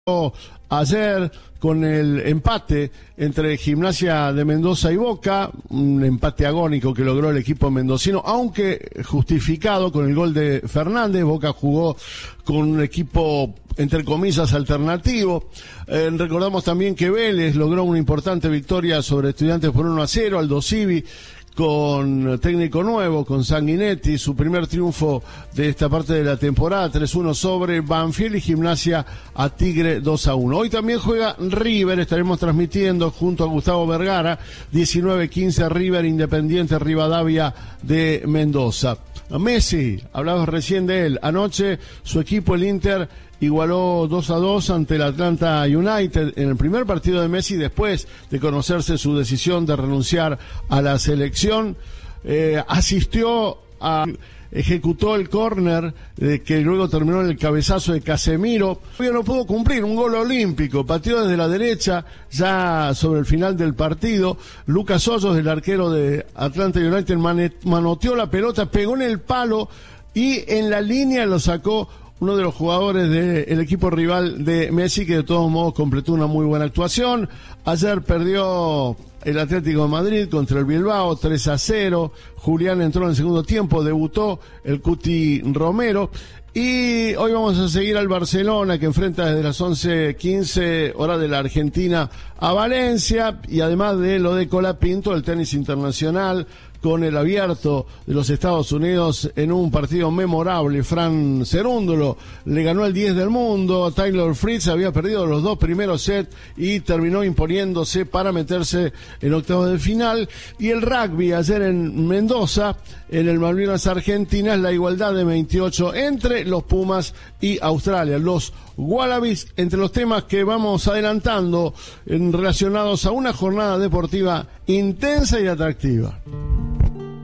Ayer con el empate entre Gimnasia de Mendoza y Boca, un empate agónico que logró el equipo mendocino, aunque justificado con el gol de Fernández. Boca jugó con un equipo entre comillas alternativo. Recordamos también que Vélez logró una importante victoria sobre Estudiantes por 1-0, Aldo Civi con técnico nuevo, con Sanguinetti, su primer triunfo de esta parte de la temporada, 3-1 sobre Banfield, y Gimnasia a Tigre 2-1. Hoy también juega River, estaremos transmitiendo junto a Gustavo Vergara, 19-15 River Independiente Rivadavia de Mendoza. Messi, hablabas recién de él, anoche su equipo, el Inter, igualó 2-2 ante el Atlanta United en el primer partido de Messi después de conocerse su decisión de renunciar a la selección. Ejecutó el córner que luego terminó en el cabezazo de Casemiro. Todavía no pudo cumplir un gol olímpico, pateó desde la derecha ya sobre el final del partido. Lucas Hoyos, el arquero de Atlanta United, manoteó la pelota, pegó en el palo y en la línea lo sacó uno de los jugadores del equipo rival de Messi, que de todos modos completó una muy buena actuación. Ayer perdió el Atlético de Madrid contra el Bilbao 3-0. Julián entró en el segundo tiempo, debutó el Cuti Romero. Y hoy vamos a seguir al Barcelona, que enfrenta desde las 11:15 hora de la Argentina a Valencia, y además de lo de Colapinto, el tenis internacional con el Abierto de los Estados Unidos en un partido memorable. Fran Cerúndolo le ganó el 10 del mundo, Taylor Fritz había perdido los dos primeros sets y terminó imponiéndose para meterse en octavos de final. Y el rugby ayer en Mendoza, en el Malvinas Argentinas, la igualdad de 28 entre los Pumas y Australia, los Wallabies, entre los temas que vamos adelantando relacionados a una jornada deportiva intensa y atractiva.